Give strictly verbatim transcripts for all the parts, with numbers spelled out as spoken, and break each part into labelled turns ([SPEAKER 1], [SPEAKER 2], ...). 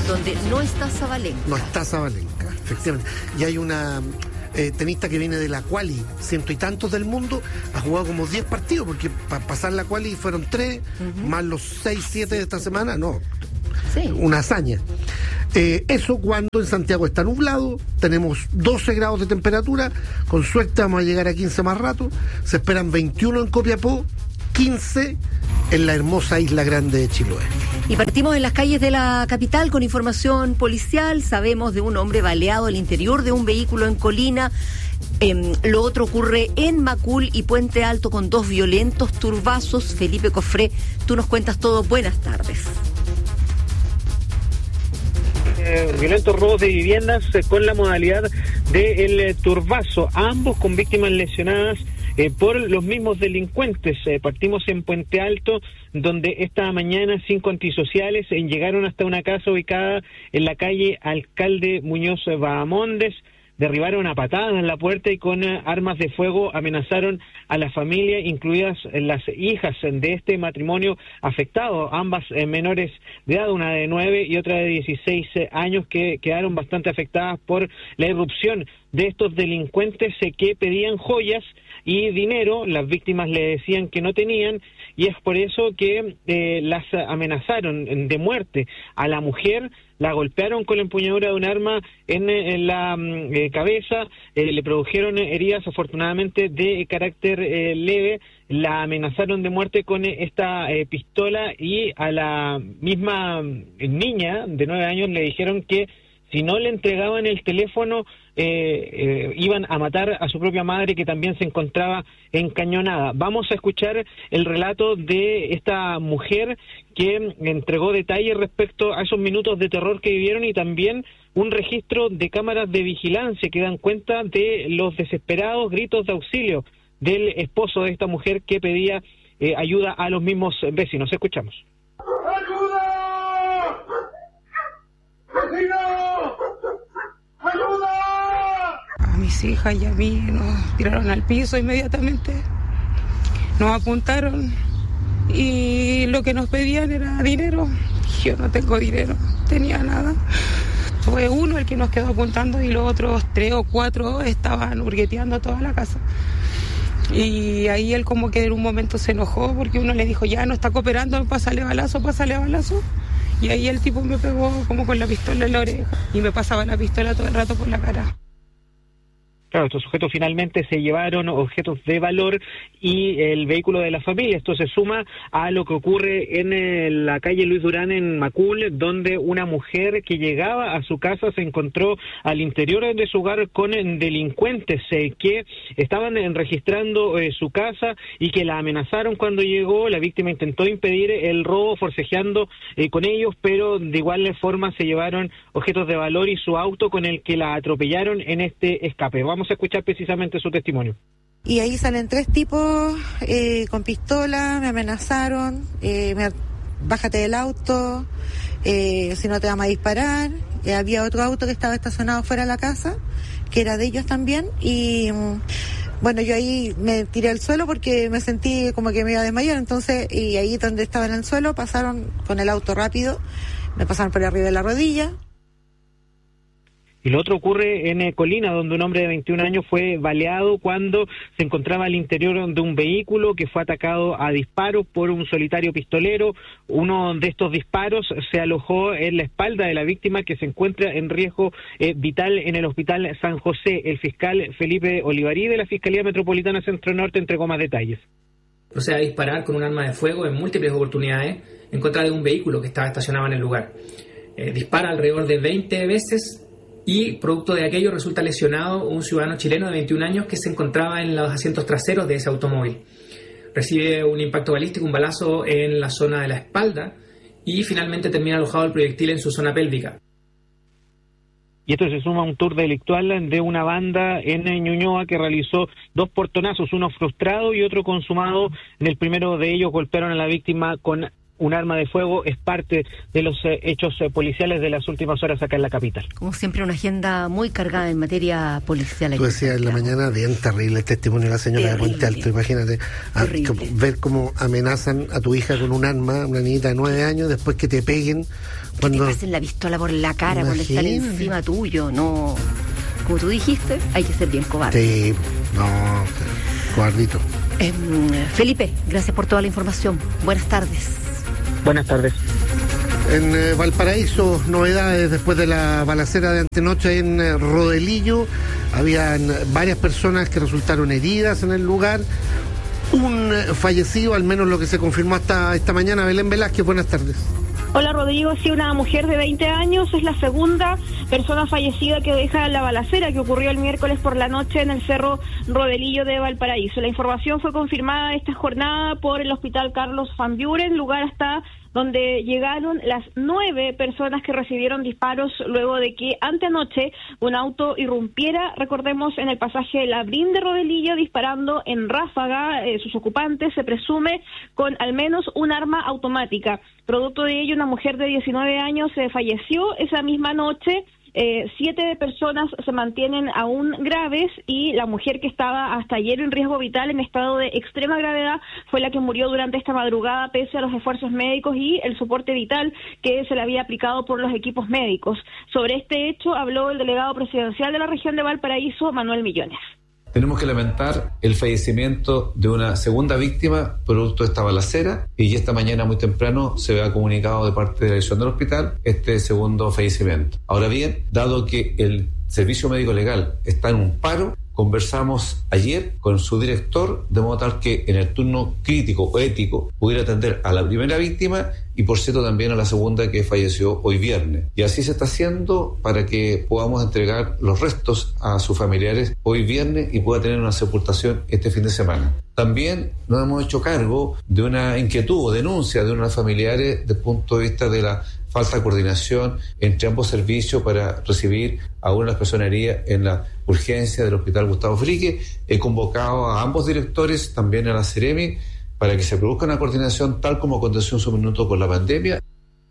[SPEAKER 1] donde no está Zabalenka.
[SPEAKER 2] No está Zabalenka, efectivamente. Y hay una eh, tenista que viene de la quali, ciento y tantos del mundo, ha jugado como diez partidos, porque para pasar la quali fueron tres, uh-huh. más los seis, siete de esta semana, no. Sí. Una hazaña. Eh, eso cuando en Santiago está nublado, tenemos doce grados de temperatura, con suerte vamos a llegar a quince más rato, se esperan veintiuno en Copiapó, quince en la hermosa Isla Grande de Chiloé.
[SPEAKER 1] Y partimos en las calles de la capital con información policial. Sabemos de un hombre baleado al interior de un vehículo en Colina. Eh, lo otro ocurre en Macul y Puente Alto con dos violentos turbazos. Felipe Cofré, tú nos cuentas todo. Buenas tardes.
[SPEAKER 3] Eh, violentos robos de viviendas eh, con la modalidad del eh, turbazo, ambos con víctimas lesionadas eh, por los mismos delincuentes. Eh, partimos en Puente Alto, donde esta mañana cinco antisociales eh, llegaron hasta una casa ubicada en la calle Alcalde Muñoz Bahamondes, derribaron a patadas en la puerta y con uh, armas de fuego amenazaron a la familia, incluidas las hijas de este matrimonio afectado, ambas eh, menores de edad, una de nueve y otra de dieciséis años, que quedaron bastante afectadas por la irrupción de estos delincuentes eh, que pedían joyas y dinero. Las víctimas le decían que no tenían, y es por eso que eh, las amenazaron de muerte a la mujer. La golpearon con la empuñadura de un arma en, en la eh, cabeza, eh, le produjeron heridas afortunadamente de carácter eh, leve, la amenazaron de muerte con esta eh, pistola, y a la misma niña de nueve años le dijeron que si no le entregaban el teléfono eh, eh, iban a matar a su propia madre, que también se encontraba encañonada. Vamos a escuchar el relato de esta mujer que entregó detalles respecto a esos minutos de terror que vivieron, y también un registro de cámaras de vigilancia que dan cuenta de los desesperados gritos de auxilio del esposo de esta mujer que pedía eh, ayuda a los mismos vecinos. Escuchamos.
[SPEAKER 4] ¡Ayuda! ¡Vecino! ¡Ayuda!
[SPEAKER 5] A mis hijas y a mí nos tiraron al piso inmediatamente, nos apuntaron y lo que nos pedían era dinero. Yo no tengo dinero, no tenía nada. Fue uno el que nos quedó apuntando y los otros tres o cuatro estaban hurgueteando toda la casa. Y ahí él como que en un momento se enojó porque uno le dijo, ya no está cooperando, pásale balazo, pásale balazo. Y ahí el tipo me pegó como con la pistola en la oreja y me pasaba la pistola todo el rato por la cara.
[SPEAKER 3] Claro, estos sujetos finalmente se llevaron objetos de valor y el vehículo de la familia. Esto se suma a lo que ocurre en eh, la calle Luis Durán en Macul, donde una mujer que llegaba a su casa se encontró al interior de su hogar con eh, delincuentes eh, que estaban eh, registrando eh, su casa y que la amenazaron cuando llegó. La víctima intentó impedir el robo forcejeando eh, con ellos, pero de igual forma se llevaron objetos de valor y su auto con el que la atropellaron en este escape. Vamos Vamos a escuchar precisamente su testimonio.
[SPEAKER 6] Y ahí salen tres tipos eh, con pistola, me amenazaron, eh, me, bájate del auto, eh, si no te vamos a disparar. Eh, había otro auto que estaba estacionado fuera de la casa, que era de ellos también, y bueno, yo ahí me tiré al suelo porque me sentí como que me iba a desmayar, entonces, y ahí donde estaba en el suelo pasaron con el auto rápido, me pasaron por arriba de la rodilla.
[SPEAKER 3] Y lo otro ocurre en eh, Colina, donde un hombre de veintiún años fue baleado cuando se encontraba al interior de un vehículo que fue atacado a disparos por un solitario pistolero. Uno de estos disparos se alojó en la espalda de la víctima, que se encuentra en riesgo eh, vital en el Hospital San José. El fiscal Felipe Olivarí de la Fiscalía Metropolitana Centro Norte entregó más detalles.
[SPEAKER 7] Procede a disparar con un arma de fuego en múltiples oportunidades en contra de un vehículo que estaba estacionado en el lugar. Eh, dispara alrededor de veinte veces y producto de aquello resulta lesionado un ciudadano chileno de veintiún años que se encontraba en los asientos traseros de ese automóvil. Recibe un impacto balístico, un balazo en la zona de la espalda y finalmente termina alojado el proyectil en su zona pélvica.
[SPEAKER 3] Y esto se suma a un tour delictual de una banda en Ñuñoa que realizó dos portonazos, uno frustrado y otro consumado. En el primero de ellos golpearon a la víctima con un arma de fuego es parte de los eh, hechos eh, policiales de las últimas horas acá en la capital.
[SPEAKER 1] Como siempre, una agenda muy cargada en materia policial.
[SPEAKER 2] Tú decías en la mañana, bien terrible el testimonio de la señora terrible. de Puente Alto, imagínate, a, que, ver cómo amenazan a tu hija con un arma, una niñita de nueve años, después que te peguen. Cuando
[SPEAKER 1] te pasen la pistola por la cara, cuando están encima tuyo, no... Como tú dijiste, hay que ser bien cobarde.
[SPEAKER 2] Sí, no, cobardito.
[SPEAKER 1] Eh, Felipe, gracias por toda la información. Buenas tardes.
[SPEAKER 3] Buenas tardes.
[SPEAKER 2] En eh, Valparaíso, novedades después de la balacera de antenoche en eh, Rodelillo. Habían varias personas que resultaron heridas en el lugar. Un eh, fallecido, al menos lo que se confirmó hasta esta mañana. Belén Velázquez, buenas tardes.
[SPEAKER 8] Hola Rodrigo, sí, una mujer de veinte años es la segunda persona fallecida que deja la balacera que ocurrió el miércoles por la noche en el Cerro Rodelillo de Valparaíso. La información fue confirmada esta jornada por el Hospital Carlos Van Buren, lugar hasta donde llegaron las nueve personas que recibieron disparos luego de que antenoche un auto irrumpiera, recordemos, en el pasaje Labrín de Rodelillo, disparando en ráfaga. Eh, sus ocupantes se presume con al menos un arma automática. Producto de ello, una mujer de diecinueve años eh, falleció esa misma noche. Eh, siete personas se mantienen aún graves y la mujer que estaba hasta ayer en riesgo vital, en estado de extrema gravedad, fue la que murió durante esta madrugada pese a los esfuerzos médicos y el soporte vital que se le había aplicado por los equipos médicos. Sobre este hecho habló el delegado presidencial de la región de Valparaíso, Manuel Millones.
[SPEAKER 9] Tenemos que lamentar el fallecimiento de una segunda víctima producto de esta balacera, y esta mañana muy temprano se ha comunicado de parte de la dirección del hospital este segundo fallecimiento. Ahora bien, dado que el servicio médico legal está en un paro, conversamos ayer con su director de modo tal que en el turno crítico o ético pudiera atender a la primera víctima y por cierto también a la segunda que falleció hoy viernes. Y así se está haciendo para que podamos entregar los restos a sus familiares hoy viernes y pueda tener una sepultación este fin de semana. También nos hemos hecho cargo de una inquietud o denuncia de unos familiares desde el punto de vista de la falta de coordinación entre ambos servicios para recibir a una de las personas heridas en la urgencia del Hospital Gustavo Frique. He convocado a ambos directores, también a la Seremi, para que se produzca una coordinación tal como aconteció en su minuto con la pandemia.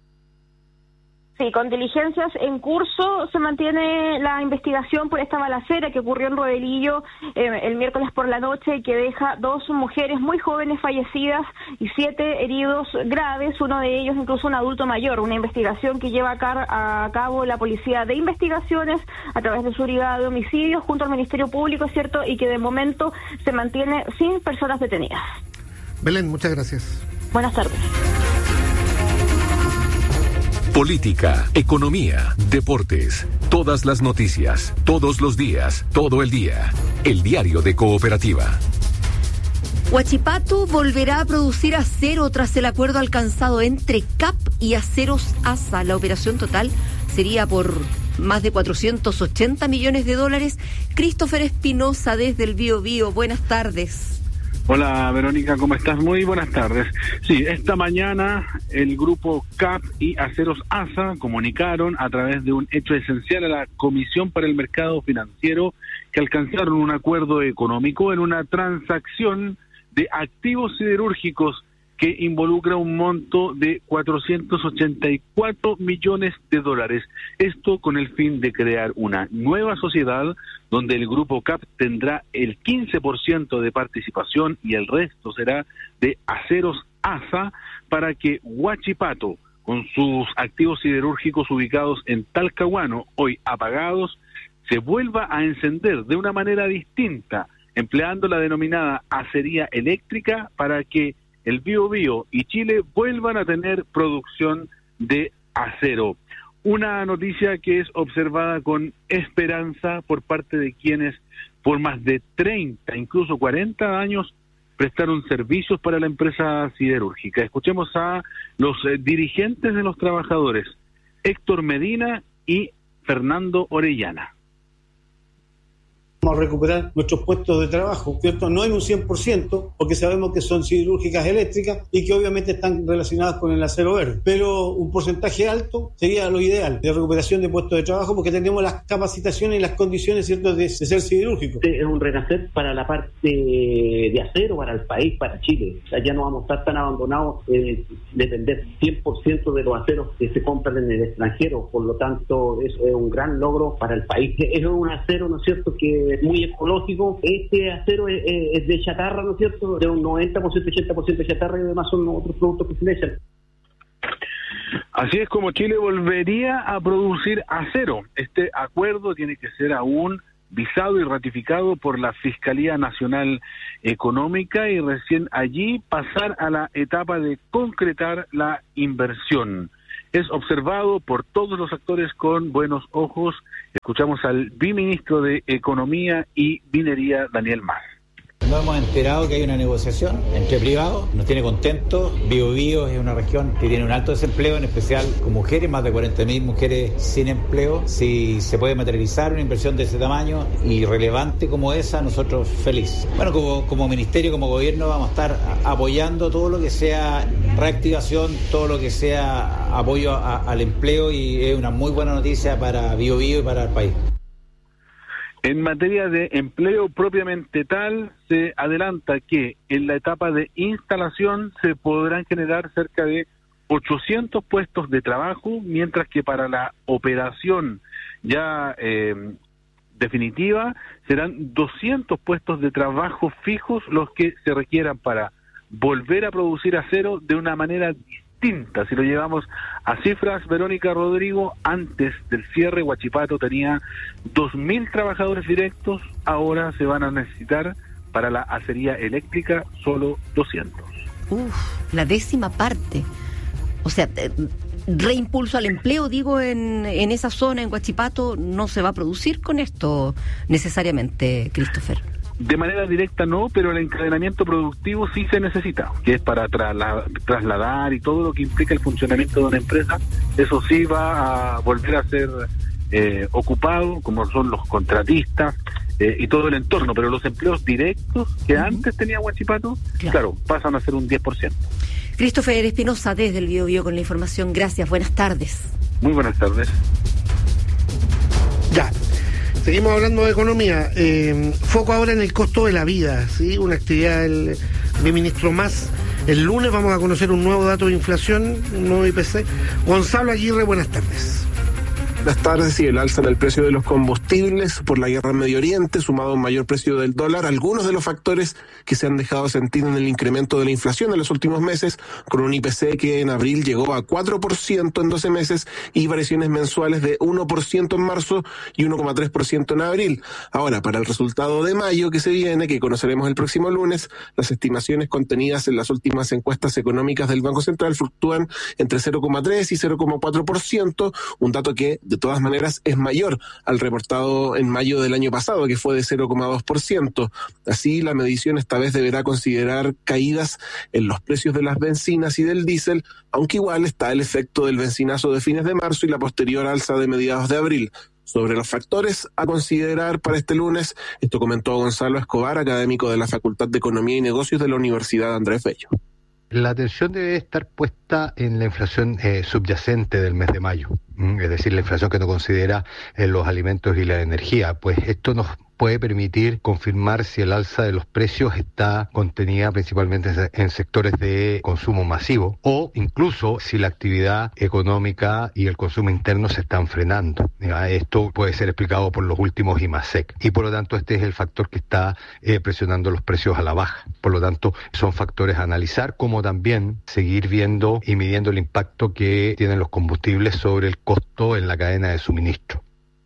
[SPEAKER 8] Sí, con diligencias en curso se mantiene la investigación por esta balacera que ocurrió en Rodelillo eh, el miércoles por la noche y que deja dos mujeres muy jóvenes fallecidas y siete heridos graves, uno de ellos incluso un adulto mayor. Una investigación que lleva a, car- a cabo la Policía de Investigaciones a través de su brigada de homicidios junto al Ministerio Público, es cierto, y que de momento se mantiene sin personas detenidas.
[SPEAKER 2] Belén, muchas gracias.
[SPEAKER 8] Buenas tardes.
[SPEAKER 10] Política, economía, deportes, todas las noticias, todos los días, todo el día. El diario de Cooperativa.
[SPEAKER 1] Huachipato volverá a producir acero tras el acuerdo alcanzado entre C A P y Aceros A S A. La operación total sería por más de cuatrocientos ochenta millones de dólares. Christopher Espinosa desde el Bío Bío. Buenas tardes.
[SPEAKER 11] Hola Verónica, ¿cómo estás? Muy buenas tardes. Sí, esta mañana el grupo C A P y Aceros A S A comunicaron a través de un hecho esencial a la Comisión para el Mercado Financiero que alcanzaron un acuerdo económico en una transacción de activos siderúrgicos que involucra un monto de cuatrocientos ochenta y cuatro millones de dólares. Esto con el fin de crear una nueva sociedad donde el grupo C A P tendrá el quince por ciento de participación y el resto será de Aceros A S A para que Huachipato, con sus activos siderúrgicos ubicados en Talcahuano, hoy apagados, se vuelva a encender de una manera distinta, empleando la denominada acería eléctrica para que el Bío Bío y Chile vuelvan a tener producción de acero. Una noticia que es observada con esperanza por parte de quienes por más de treinta, incluso cuarenta años prestaron servicios para la empresa siderúrgica. Escuchemos a los eh, dirigentes de los trabajadores, Héctor Medina y Fernando Orellana.
[SPEAKER 12] Vamos a recuperar nuestros puestos de trabajo, ¿cierto? No en un cien por ciento, porque sabemos que son siderúrgicas eléctricas y que obviamente están relacionadas con el acero verde, pero un porcentaje alto sería lo ideal de recuperación de puestos de trabajo, porque tenemos las capacitaciones y las condiciones, ¿cierto?, de, de ser siderúrgico.
[SPEAKER 13] Es un renacer para la parte de acero, para el país, para Chile. O sea, ya no vamos a estar tan abandonados en depender cien por ciento de los aceros que se compran en el extranjero. Por lo tanto, eso es un gran logro para el país. Es un acero, ¿no es cierto?, que es muy ecológico. Este acero es, es de chatarra, ¿no es cierto?, de un noventa por ciento, ochenta por ciento de chatarra, y además son otros productos que se le echan.
[SPEAKER 11] Así es como Chile volvería a producir acero. Este acuerdo tiene que ser aún visado y ratificado por la Fiscalía Nacional Económica y recién allí pasar a la etapa de concretar la inversión. Es observado por todos los actores con buenos ojos. Escuchamos al viceministro de Economía y Minería, Daniel Mas.
[SPEAKER 14] Nos hemos enterado que hay una negociación entre privados, nos tiene contentos. Biobío es una región que tiene un alto desempleo, en especial con mujeres, más de cuarenta mil mujeres sin empleo. Si se puede materializar una inversión de ese tamaño y relevante como esa, nosotros felices. Bueno, como, como ministerio, como gobierno, vamos a estar apoyando todo lo que sea reactivación, todo lo que sea apoyo a, al empleo, y es una muy buena noticia para Biobío y para el país.
[SPEAKER 11] En materia de empleo propiamente tal, se adelanta que en la etapa de instalación se podrán generar cerca de ochocientos puestos de trabajo, mientras que para la operación ya eh, definitiva serán doscientos puestos de trabajo fijos los que se requieran para volver a producir acero de una manera distinta. Si lo llevamos a cifras, Verónica, Rodrigo, antes del cierre Huachipato tenía dos mil trabajadores directos, ahora se van a necesitar para la acería eléctrica solo doscientos.
[SPEAKER 1] Uf, la décima parte. O sea, reimpulso al empleo, digo, en, en esa zona, en Huachipato, no se va a producir con esto necesariamente, Christopher.
[SPEAKER 11] De manera directa no, pero el encadenamiento productivo sí se necesita, que es para trasla- trasladar y todo lo que implica el funcionamiento de una empresa. Eso sí va a volver a ser eh, ocupado, como son los contratistas eh, y todo el entorno, pero los empleos directos que uh-huh. antes tenía Huachipato, claro. claro, pasan a ser un diez por ciento.
[SPEAKER 1] Christopher Espinosa, desde el Biobío, con la información. Gracias, buenas tardes.
[SPEAKER 11] Muy buenas tardes.
[SPEAKER 2] Ya. Seguimos hablando de economía. Eh, foco ahora en el costo de la vida, ¿sí? Una actividad del, del ministro Mas. El lunes vamos a conocer un nuevo dato de inflación, un nuevo I P C. Gonzalo Aguirre, buenas tardes.
[SPEAKER 15] Buenas tardes. Y el alza en el precio de los combustibles por la guerra en Medio Oriente, sumado a un mayor precio del dólar, algunos de los factores que se han dejado sentir en el incremento de la inflación en los últimos meses, con un I P C que en abril llegó a cuatro por ciento en doce meses y variaciones mensuales de uno por ciento en marzo y uno coma tres por ciento en abril. Ahora, para el resultado de mayo que se viene, que conoceremos el próximo lunes, las estimaciones contenidas en las últimas encuestas económicas del Banco Central fluctúan entre cero coma tres y cero coma cuatro por ciento, un dato que de todas maneras es mayor al reportado en mayo del año pasado, que fue de cero coma dos por ciento. Así, la medición esta vez deberá considerar caídas en los precios de las bencinas y del diésel, aunque igual está el efecto del bencinazo de fines de marzo y la posterior alza de mediados de abril. Sobre los factores a considerar para este lunes, esto comentó Gonzalo Escobar, académico de la Facultad de Economía y Negocios de la Universidad Andrés Bello.
[SPEAKER 16] La atención debe estar puesta en la inflación eh, subyacente del mes de mayo, ¿m? Es decir, la inflación que no considera eh, los alimentos y la energía, pues esto nos puede permitir confirmar si el alza de los precios está contenida principalmente en sectores de consumo masivo o incluso si la actividad económica y el consumo interno se están frenando. Esto puede ser explicado por los últimos I M A S E C y por lo tanto este es el factor que está eh, presionando los precios a la baja. Por lo tanto, son factores a analizar, como también seguir viendo y midiendo el impacto que tienen los combustibles sobre el costo en la cadena de suministro.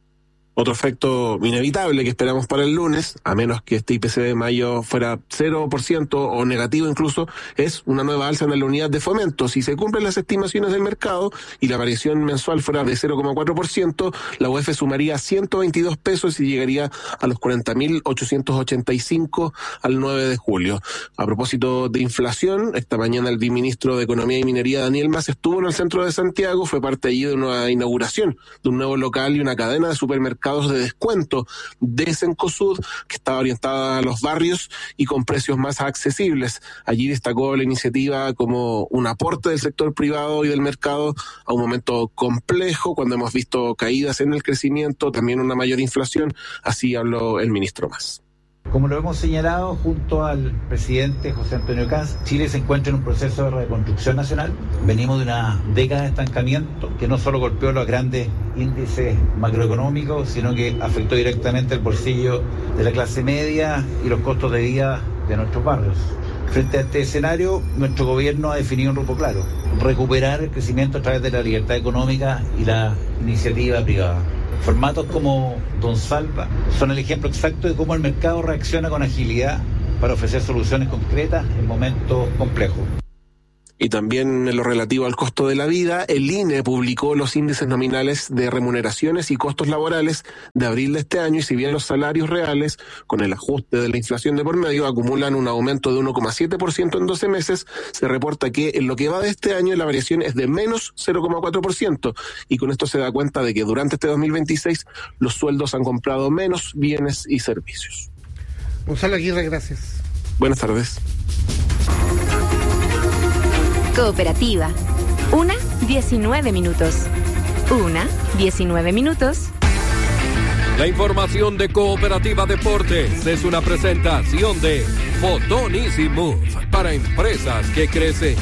[SPEAKER 15] Otro efecto inevitable que esperamos para el lunes, a menos que este I P C de mayo fuera cero por ciento o negativo incluso, es una nueva alza en la unidad de fomento. Si se cumplen las estimaciones del mercado y la variación mensual fuera de cero coma cuatro por ciento, la U E F sumaría ciento veintidós pesos y llegaría a los cuarenta mil ochocientos ochenta y cinco al nueve de julio. A propósito de inflación, esta mañana el viceministro de Economía y Minería, Daniel Mas, estuvo en el centro de Santiago, fue parte allí de una inauguración de un nuevo local y una cadena de supermercados mercados de descuento de Cencosud, que estaba orientada a los barrios y con precios más accesibles. Allí destacó la iniciativa como un aporte del sector privado y del mercado a un momento complejo, cuando hemos visto caídas en el crecimiento, también una mayor inflación. Así habló el ministro Mas.
[SPEAKER 14] Como lo hemos señalado junto al presidente José Antonio Kast, Chile se encuentra en un proceso de reconstrucción nacional. Venimos de una década de estancamiento que no solo golpeó los grandes índices macroeconómicos, sino que afectó directamente el bolsillo de la clase media y los costos de vida de nuestros barrios. Frente a este escenario, nuestro gobierno ha definido un rumbo claro: recuperar el crecimiento a través de la libertad económica y la iniciativa privada. Formatos como Don Salva son el ejemplo exacto de cómo el mercado reacciona con agilidad para ofrecer soluciones concretas en momentos complejos.
[SPEAKER 15] Y también en lo relativo al costo de la vida, el I N E publicó los índices nominales de remuneraciones y costos laborales de abril de este año, y si bien los salarios reales, con el ajuste de la inflación de por medio, acumulan un aumento de uno coma siete por ciento en doce meses, se reporta que en lo que va de este año la variación es de menos cero coma cuatro por ciento, y con esto se da cuenta de que durante este dos mil veintiséis los sueldos han comprado menos bienes y servicios.
[SPEAKER 2] Gonzalo Aguirre, gracias.
[SPEAKER 15] Buenas tardes.
[SPEAKER 17] Cooperativa. Una, diecinueve minutos. Una, diecinueve minutos.
[SPEAKER 10] La información de Cooperativa Deportes es una presentación de Fotón Easy Move para empresas que crecen.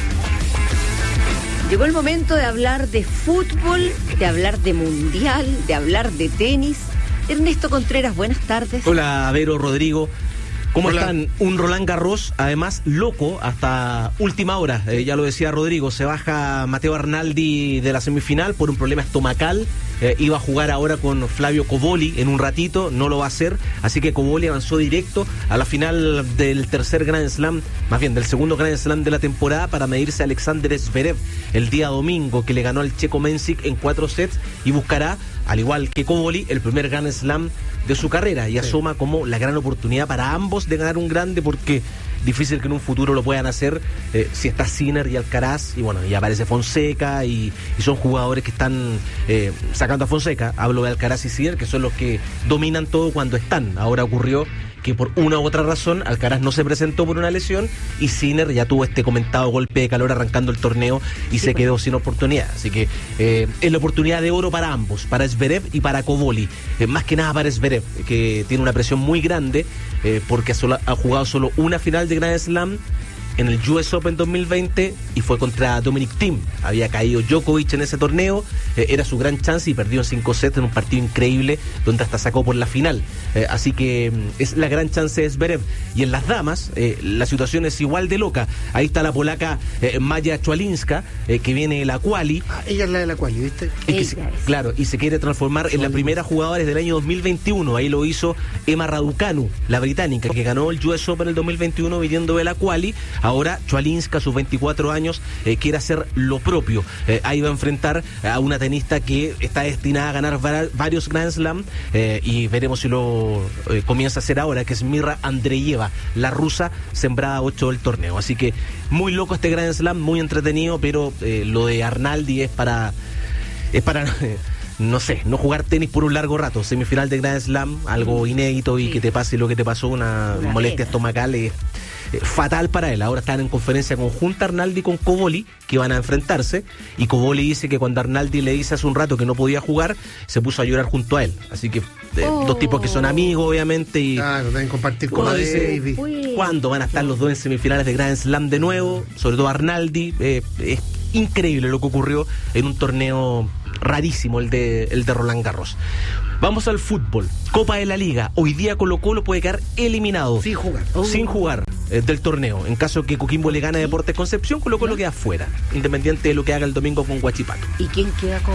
[SPEAKER 1] Llegó el momento de hablar de fútbol, de hablar de mundial, de hablar de tenis. Ernesto Contreras, buenas tardes.
[SPEAKER 18] Hola, Vero, Rodrigo. ¿Cómo
[SPEAKER 2] Hola.
[SPEAKER 18] están? Un Roland Garros, además, loco hasta última hora. Eh, ya lo decía Rodrigo, se baja Matteo Arnaldi de la semifinal por un problema estomacal. Eh, iba a jugar ahora con Flavio Cobolli en un ratito, no lo va a hacer. Así que Cobolli avanzó directo a la final del tercer Grand Slam, más bien del segundo Grand Slam de la temporada, para medirse a Alexander Zverev el día domingo, que le ganó al checo Mensik en cuatro sets y buscará, al igual que Cobolli, el primer Grand Slam de su carrera, y asoma como la gran oportunidad para ambos de ganar un grande, porque difícil que en un futuro lo puedan hacer eh, si está Sinner y Alcaraz, y bueno, y aparece Fonseca, y, y son jugadores que están eh, sacando a Fonseca. Hablo de Alcaraz y Sinner, que son los que dominan todo cuando están. Ahora ocurrió que por una u otra razón Alcaraz no se presentó por una lesión, y Sinner ya tuvo este comentado golpe de calor arrancando el torneo y sí, se quedó sin oportunidad. Así que eh, es la oportunidad de oro para ambos, para Zverev y para Cobolli. Eh, más que nada para Zverev, que tiene una presión muy grande eh, porque ha, solo, ha jugado solo una final de Grand Slam en el U S Open dos mil veinte, y fue contra Dominic Thiem. Había caído Djokovic en ese torneo, eh, era su gran chance, y perdió en cinco sets en un partido increíble donde hasta sacó por la final. Eh, así que mm, es la gran chance de Zverev. Y en las damas, eh, la situación es igual de loca. Ahí está la polaca eh, Maja Chwalinska, eh, que viene de la quali.
[SPEAKER 2] Ah, ella es la de la quali, ¿viste?
[SPEAKER 18] Es que se, claro, y se quiere transformar en la primera jugadora desde el año dos mil veintiuno. Ahí lo hizo Emma Raducanu, la británica, que ganó el U S Open el dos mil veintiuno viniendo de la quali. Ahora Chwalinska, a sus veinticuatro años, eh, quiere hacer lo propio. Eh, ahí va a enfrentar a una tenista que está destinada a ganar var- varios Grand Slam, eh, y veremos si lo eh, comienza a hacer ahora, que es Mirra Andreeva, la rusa, sembrada ocho del torneo. Así que muy loco este Grand Slam, muy entretenido, pero eh, lo de Arnaldi es para... es para eh, no sé, no jugar tenis por un largo rato. Semifinal de Grand Slam, algo inédito, y sí, que te pase lo que te pasó, una, una molestia estomacal, es eh, fatal para él. Ahora están en conferencia conjunta Arnaldi con Cobolli, que van a enfrentarse, y Cobolli dice que cuando Arnaldi le dice hace un rato que no podía jugar, se puso a llorar junto a él. Así que eh, oh. dos tipos que son amigos, obviamente, y
[SPEAKER 2] claro, deben compartir con la
[SPEAKER 18] dice, ¿cuándo van a estar los dos en semifinales de Grand Slam de nuevo? Sobre todo Arnaldi. Eh, es increíble lo que ocurrió en un torneo rarísimo, el de, el de Roland Garros. Vamos al fútbol. Copa de la Liga. Hoy día Colo-Colo puede quedar eliminado.
[SPEAKER 2] Sin jugar.
[SPEAKER 18] Oh. Sin jugar eh, del torneo. En caso que Coquimbo le gane a Deportes Concepción, Colo-Colo queda fuera, independiente de lo que haga el domingo con Huachipato.
[SPEAKER 1] ¿Y quién queda con...?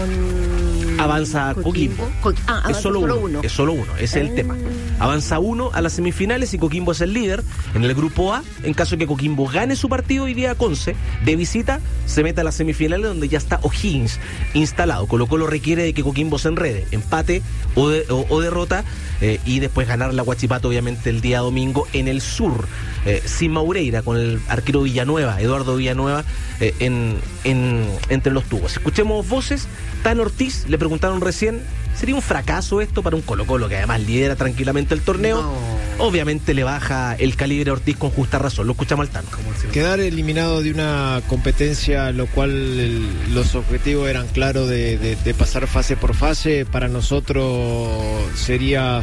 [SPEAKER 18] Avanza Coquimbo.
[SPEAKER 1] Co- ah, avanza
[SPEAKER 18] es solo,
[SPEAKER 1] solo
[SPEAKER 18] uno.
[SPEAKER 1] uno.
[SPEAKER 18] Es solo uno, ese es el tema. Avanza uno a las semifinales, y Coquimbo es el líder en el grupo A. En caso que Coquimbo gane su partido hoy día a Conce, de visita, se mete a las semifinales, donde ya está O'Higgins instalado. Colo-Colo requiere de que Coquimbo se enrede, empate o, de, o, o derrota, eh, y después ganar la Huachipato, obviamente, el día domingo en el sur, eh, sin Maureira, con el arquero Villanueva, Eduardo Villanueva, eh, en, en, entre los tubos. Escuchemos voces Tan Ortiz, le preguntaron recién, ¿sería un fracaso esto para un Colo-Colo que además lidera tranquilamente el torneo? No. Obviamente le baja el calibre a Ortiz con justa razón. Lo escuchamos al Tano.
[SPEAKER 19] Quedar eliminado de una competencia, lo cual el, los objetivos eran claros de, de, de pasar fase por fase, para nosotros sería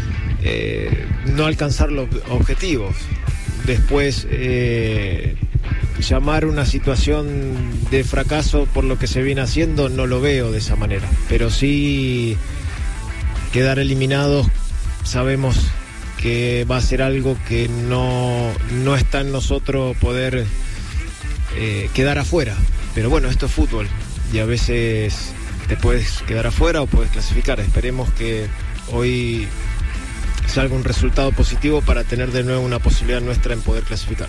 [SPEAKER 19] eh, no alcanzar los objetivos. Después eh, llamar una situación de fracaso por lo que se viene haciendo, no lo veo de esa manera. Pero sí quedar eliminados, sabemos que va a ser algo que no, no está en nosotros poder eh, quedar afuera. Pero bueno, esto es fútbol y a veces te puedes quedar afuera o puedes clasificar. Esperemos que hoy salga un resultado positivo para tener de nuevo una posibilidad nuestra en poder clasificar.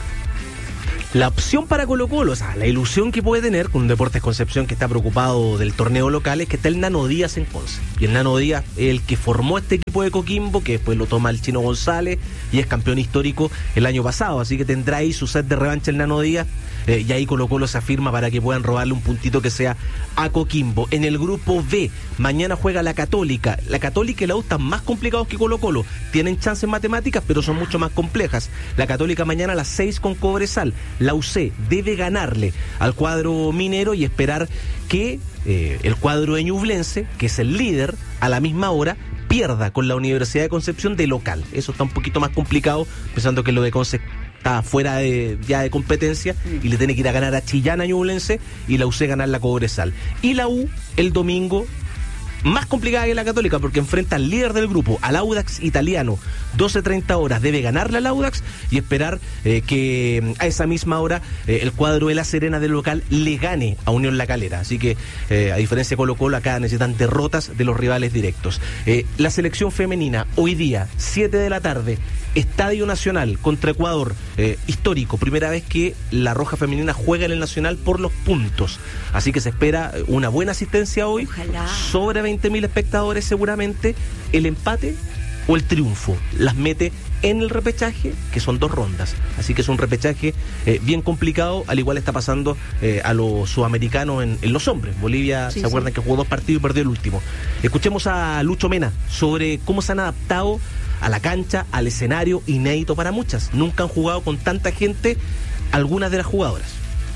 [SPEAKER 18] La opción para Colo-Colo, o sea, la ilusión que puede tener con un Deportes Concepción que está preocupado del torneo local, es que está el Nano Díaz en Conce. Y el Nano Díaz es el que formó este equipo de Coquimbo, que después lo toma el Chino González y es campeón histórico el año pasado. Así que tendrá ahí su set de revancha el Nano Díaz. Eh, y ahí Colo-Colo se afirma para que puedan robarle un puntito que sea a Coquimbo. En el grupo B, mañana juega la Católica. La Católica y la U están más complicados que Colo-Colo. Tienen chances matemáticas, pero son mucho más complejas. La Católica mañana a las seis con Cobresal. La U C debe ganarle al cuadro minero y esperar que eh, el cuadro de Ñublense, que es el líder, a la misma hora pierda con la Universidad de Concepción de local. Eso está un poquito más complicado, pensando que lo de Conce está fuera de, ya de competencia y le tiene que ir a ganar a Chillán, a Ñublense, y la U C ganar la Cobresal. Y la U el domingo, más complicada que la Católica, porque enfrenta al líder del grupo, al Audax italiano, doce treinta horas, debe ganarle al Audax y esperar eh, que a esa misma hora eh, el cuadro de La Serena del local le gane a Unión La Calera. Así que, eh, a diferencia de Colo-Colo, acá necesitan derrotas de los rivales directos. Eh, la selección femenina, hoy día, siete de la tarde, Estadio Nacional contra Ecuador, eh, histórico, primera vez que la Roja Femenina juega en el Nacional por los puntos, así que se espera una buena asistencia hoy. Ojalá. Sobre veinte mil espectadores seguramente. El empate o el triunfo las mete en el repechaje, que son dos rondas, así que es un repechaje eh, bien complicado, al igual está pasando eh, a los sudamericanos en, en los hombres. Bolivia, sí, se acuerdan sí. que jugó dos partidos y perdió el último. Escuchemos a Lucho Mena sobre cómo se han adaptado a la cancha, al escenario, inédito para muchas. Nunca han jugado con tanta gente algunas de las jugadoras.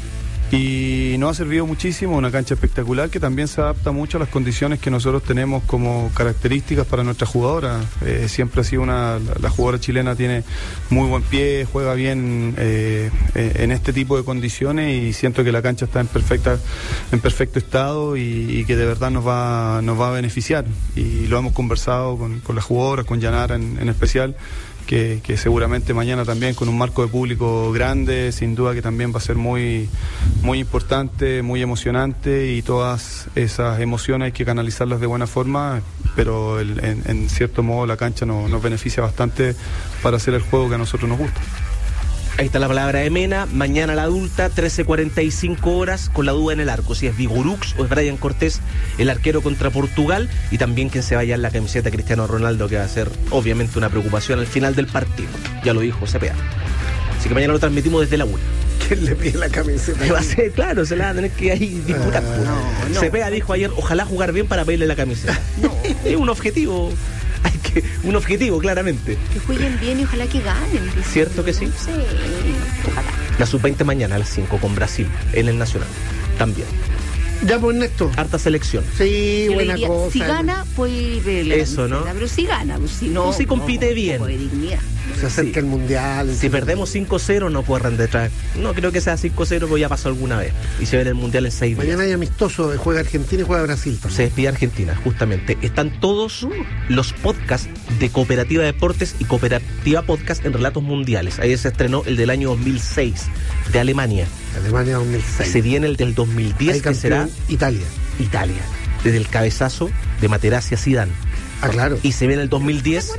[SPEAKER 20] Y nos ha servido muchísimo, una cancha espectacular que también se adapta mucho a las condiciones que nosotros tenemos como características para nuestra jugadora. Eh, siempre ha sido una, la, la jugadora chilena tiene muy buen pie, juega bien eh, en este tipo de condiciones, y siento que la cancha está en perfecta, en perfecto estado y, y que de verdad nos va, nos va a beneficiar. Y lo hemos conversado con, con las jugadoras, con Yanara en, en especial. Que, que seguramente mañana también con un marco de público grande, sin duda que también va a ser muy, muy importante, muy emocionante, y todas esas emociones hay que canalizarlas de buena forma, pero el, en, en cierto modo la cancha no, nos beneficia bastante para hacer el juego que a nosotros nos gusta.
[SPEAKER 18] Ahí está la palabra de Mena. Mañana la adulta, trece cuarenta y cinco horas, con la duda en el arco, si es Vigorux o es Brian Cortés, el arquero contra Portugal, y también quien se vaya en la camiseta Cristiano Ronaldo, que va a ser obviamente una preocupación al final del partido, ya lo dijo Cepeda. Así que mañana lo transmitimos desde la una.
[SPEAKER 2] ¿Quién le pide la camiseta?
[SPEAKER 18] Va a ser, claro, se la va a tener que ahí disputar. Uh, no, no. Cepeda dijo ayer, ojalá jugar bien para pedirle la camiseta. No, es un objetivo. Hay que, un objetivo, claramente.
[SPEAKER 1] Que jueguen bien y ojalá que ganen.
[SPEAKER 18] ¿Cierto que sí?
[SPEAKER 1] Sí, ojalá.
[SPEAKER 18] La sub veinte mañana a las cinco con Brasil, en el Nacional, también.
[SPEAKER 2] Ya, pues, Néstor.
[SPEAKER 18] Harta selección.
[SPEAKER 2] Sí, yo buena diría, cosa.
[SPEAKER 1] Si gana, pues ver
[SPEAKER 18] eso, ¿no?
[SPEAKER 1] Pero si gana, pues si no.
[SPEAKER 18] O si compite
[SPEAKER 1] no,
[SPEAKER 18] bien.
[SPEAKER 1] De dignidad.
[SPEAKER 2] Se acerca sí. el Mundial.
[SPEAKER 18] Si perdemos cinco cero, no puedo render detrás. No creo que sea cinco cero, porque ya pasó alguna vez. Y se ve en el Mundial en seis días.
[SPEAKER 2] Mañana hay amistoso, juega Argentina y juega Brasil también.
[SPEAKER 18] Se despide Argentina, justamente. Están todos los podcasts de Cooperativa Deportes y Cooperativa Podcast en Relatos Mundiales. Ahí se estrenó el del año dos mil seis, de Alemania.
[SPEAKER 2] Alemania dos mil seis.
[SPEAKER 18] Se viene el del dos mil diez,
[SPEAKER 2] ahí
[SPEAKER 18] que será
[SPEAKER 2] Italia.
[SPEAKER 18] Italia, desde el cabezazo de Materazzi a Zidane.
[SPEAKER 2] Ah, claro.
[SPEAKER 18] Y se viene el dos mil diez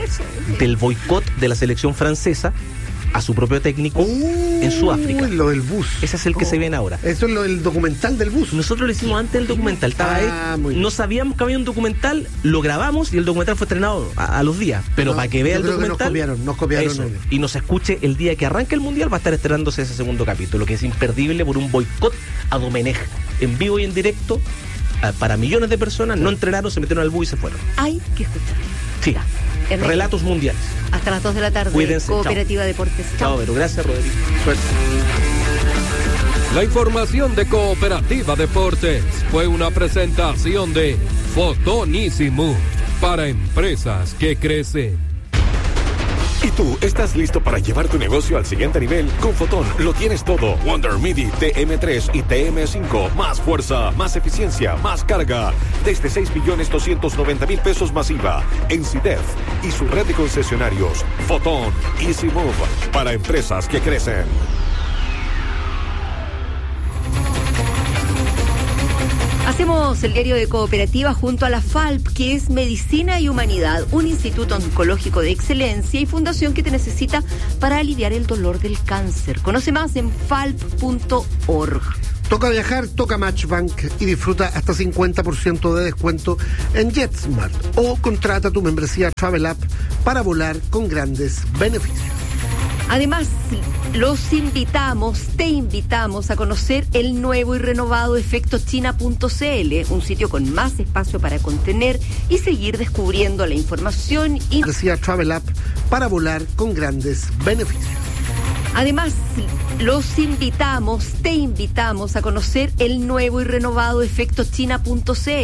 [SPEAKER 18] del boicot de la selección francesa a su propio técnico uh, en Sudáfrica.
[SPEAKER 2] Lo del bus.
[SPEAKER 18] Ese es el que oh. se viene ahora.
[SPEAKER 2] Eso es lo del documental del bus.
[SPEAKER 18] Nosotros lo hicimos antes del documental. Estaba ah, ahí. No sabíamos que había un documental, lo grabamos y el documental fue estrenado a, a los días. Pero no, para que vea el documental.
[SPEAKER 2] Nos copiaron, nos copiaron
[SPEAKER 18] eso, y nos escuche el día que arranque el Mundial, va a estar estrenándose ese segundo capítulo, que es imperdible por un boicot a Domenech. En vivo y en directo uh, para millones de personas, no entrenaron, se metieron al bus y se fueron.
[SPEAKER 1] Hay que escuchar.
[SPEAKER 18] Sí. Ernesto. Relatos mundiales.
[SPEAKER 1] Hasta las dos de la tarde.
[SPEAKER 18] Cuídense.
[SPEAKER 1] Cooperativa
[SPEAKER 18] Chao.
[SPEAKER 1] Deportes.
[SPEAKER 18] Chao, Chao Vero. Gracias, Rodrigo. Suerte.
[SPEAKER 21] La información de Cooperativa Deportes fue una presentación de Fotonísimo para empresas que crecen.
[SPEAKER 10] ¿Y tú estás listo para llevar tu negocio al siguiente nivel? Con Fotón lo tienes todo. Wonder Midi T M tres y T M cinco. Más fuerza, más eficiencia, más carga. Desde seis millones doscientos noventa mil pesos masiva. En CIDEF y su red de concesionarios. Fotón Easy Move para empresas que crecen.
[SPEAKER 1] Hacemos el diario de Cooperativa junto a la F A L P, que es Medicina y Humanidad, un instituto oncológico de excelencia y fundación que te necesita para aliviar el dolor del cáncer. Conoce más en falp punto org.
[SPEAKER 2] Toca viajar, toca Matchbank y disfruta hasta cincuenta por ciento de descuento en JetSmart o contrata tu membresía Travel App para volar con grandes beneficios.
[SPEAKER 1] Además, los invitamos, te invitamos a conocer el nuevo y renovado efecto china punto c l, un sitio con más espacio para contener y seguir descubriendo la información y
[SPEAKER 2] membresía Travel App para volar con grandes beneficios.
[SPEAKER 1] Además, los invitamos, te invitamos a conocer el nuevo y renovado efecto china punto c l.